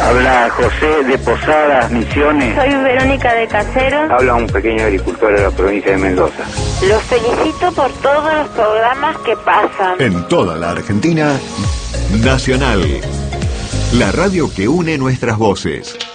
Habla José de Posadas, Misiones. Soy Verónica de Caseros. Habla un pequeño agricultor de la provincia de Mendoza. Los felicito por todos los programas que pasan. En toda la Argentina, Nacional. La radio que une nuestras voces.